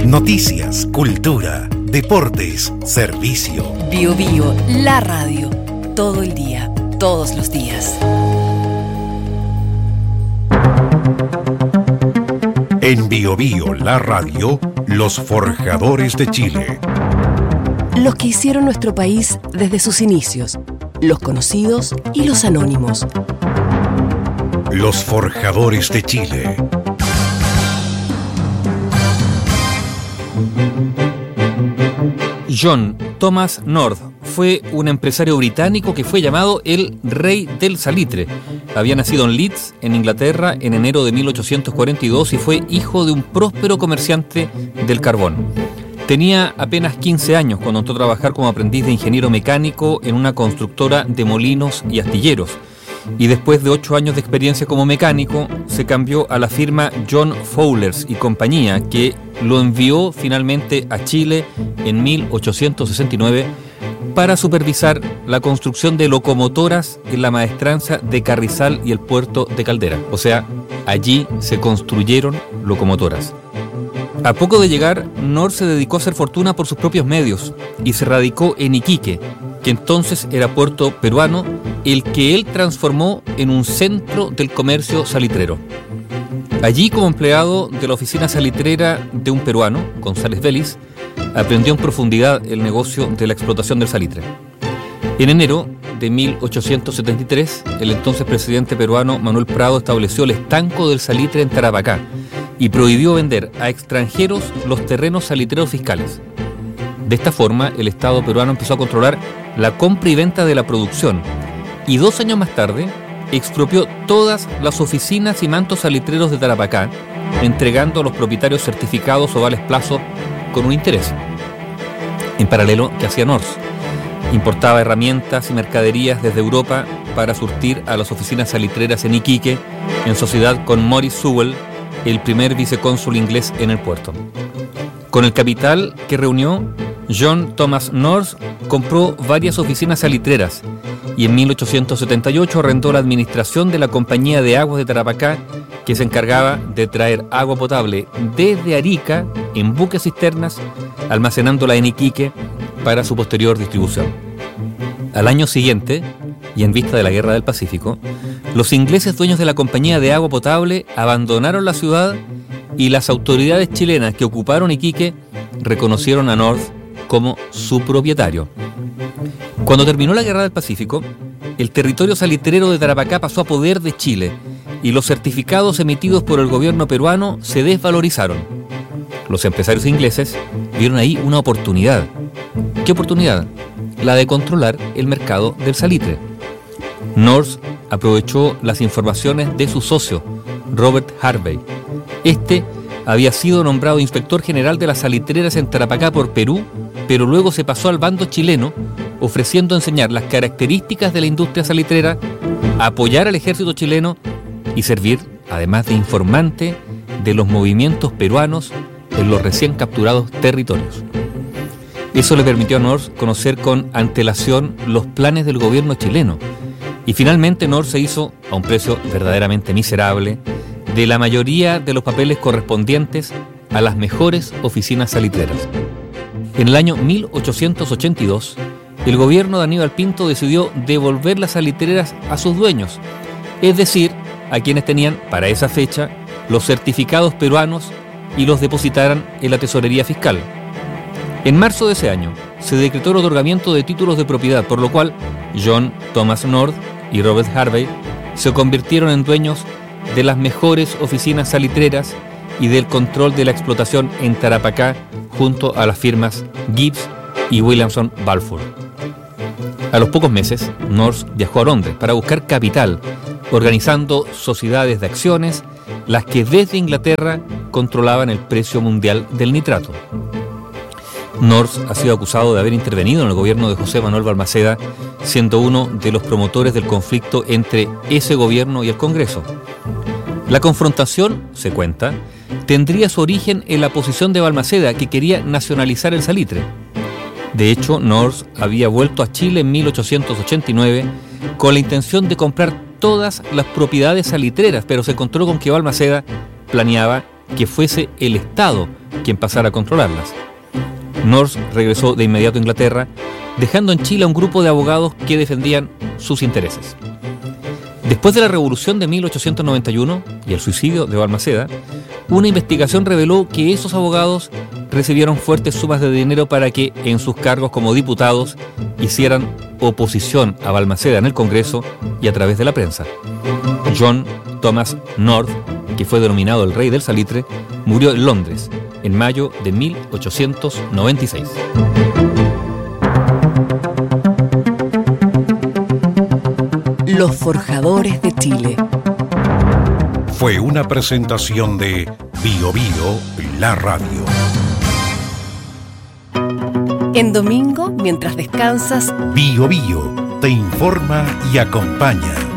Noticias, cultura, deportes, servicio. Bio, la radio. Todo el día, todos los días. En Bio, la radio, los forjadores de Chile. Los que hicieron nuestro país desde sus inicios, los conocidos y los anónimos. Los forjadores de Chile. John Thomas North fue un empresario británico que fue llamado el Rey del Salitre. Había nacido en Leeds, en Inglaterra, en enero de 1842 y fue hijo de un próspero comerciante del carbón. Tenía apenas 15 años cuando entró a trabajar como aprendiz de ingeniero mecánico en una constructora de molinos y astilleros. Y después de 8 años de experiencia como mecánico, se cambió a la firma John Fowlers y compañía, que lo envió finalmente a Chile en 1869 para supervisar la construcción de locomotoras en la maestranza de Carrizal y el puerto de Caldera. O sea, allí se construyeron locomotoras. A poco de llegar, North se dedicó a hacer fortuna por sus propios medios y se radicó en Iquique, que entonces era puerto peruano, el que él transformó en un centro del comercio salitrero. Allí, como empleado de la oficina salitrera de un peruano, González Vélez, aprendió en profundidad el negocio de la explotación del salitre. En enero de 1873, el entonces presidente peruano Manuel Prado estableció el estanco del salitre en Tarapacá y prohibió vender a extranjeros los terrenos salitreros fiscales. De esta forma, el Estado peruano empezó a controlar la compra y venta de la producción y 2 años más tarde expropió todas las oficinas y mantos salitreros de Tarapacá, entregando a los propietarios certificados o vales plazo con un interés. En paralelo, ¿qué hacía North? Importaba herramientas y mercaderías desde Europa para surtir a las oficinas salitreras en Iquique, en sociedad con Maurice Sewell, el primer vicecónsul inglés en el puerto. Con el capital que reunió, John Thomas North compró varias oficinas salitreras y en 1878 arrendó la administración de la Compañía de Aguas de Tarapacá, que se encargaba de traer agua potable desde Arica en buques cisternas, almacenándola en Iquique para su posterior distribución. Al año siguiente, y en vista de la Guerra del Pacífico, los ingleses dueños de la Compañía de Agua Potable abandonaron la ciudad y las autoridades chilenas que ocuparon Iquique reconocieron a North como su propietario. Cuando terminó la Guerra del Pacífico, el territorio salitrero de Tarapacá pasó a poder de Chile y los certificados emitidos por el gobierno peruano se desvalorizaron. Los empresarios ingleses vieron ahí una oportunidad. ¿Qué oportunidad? La de controlar el mercado del salitre. North aprovechó las informaciones de su socio, Robert Harvey. Este había sido nombrado inspector general de las salitreras en Tarapacá por Perú, pero luego se pasó al bando chileno, ofreciendo enseñar las características de la industria salitrera, apoyar al ejército chileno y servir, además de informante, de los movimientos peruanos en los recién capturados territorios. Eso le permitió a North conocer con antelación los planes del gobierno chileno. Y finalmente North se hizo, a un precio verdaderamente miserable, de la mayoría de los papeles correspondientes a las mejores oficinas salitreras. En el año 1882, el gobierno de Aníbal Pinto decidió devolver las salitreras a sus dueños, es decir, a quienes tenían, para esa fecha, los certificados peruanos y los depositaran en la tesorería fiscal. En marzo de ese año, se decretó el otorgamiento de títulos de propiedad, por lo cual John Thomas North y Robert Harvey se convirtieron en dueños de las mejores oficinas salitreras y del control de la explotación en Tarapacá junto a las firmas Gibbs y Williamson Balfour. A los pocos meses, North viajó a Londres para buscar capital, organizando sociedades de acciones, las que desde Inglaterra controlaban el precio mundial del nitrato. North ha sido acusado de haber intervenido en el gobierno de José Manuel Balmaceda, siendo uno de los promotores del conflicto entre ese gobierno y el Congreso. La confrontación, se cuenta, tendría su origen en la posición de Balmaceda, que quería nacionalizar el salitre. De hecho, North había vuelto a Chile en 1889 con la intención de comprar todas las propiedades salitreras, pero se encontró con que Balmaceda planeaba que fuese el Estado quien pasara a controlarlas. North regresó de inmediato a Inglaterra, dejando en Chile a un grupo de abogados que defendían sus intereses. Después de la Revolución de 1891 y el suicidio de Balmaceda, una investigación reveló que esos abogados recibieron fuertes sumas de dinero para que, en sus cargos como diputados, hicieran oposición a Balmaceda en el Congreso y a través de la prensa. John Thomas North, que fue denominado el Rey del Salitre, murió en Londres en mayo de 1896. Los Forjadores de Chile. Fue una presentación de Bio Bio, la radio. En domingo, mientras descansas, Bio Bio te informa y acompaña.